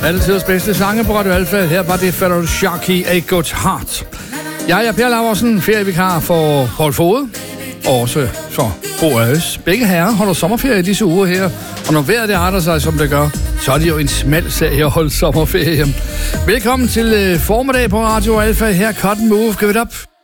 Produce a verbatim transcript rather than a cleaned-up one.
Altidens bedste sange på Radio Alfa. Her var det Pharoah Sharkey, A Good Heart. Jeg er Per Laursen, ferievikar for Paul Fode, og også for Bo Øs. Begge herrer holder sommerferie disse uger her, og når vejret det arter sig, som det gør, så er det jo en smal sag at holde sommerferie. Velkommen til uh, formiddag på Radio Alfa. Her Cotton Move. Give it up.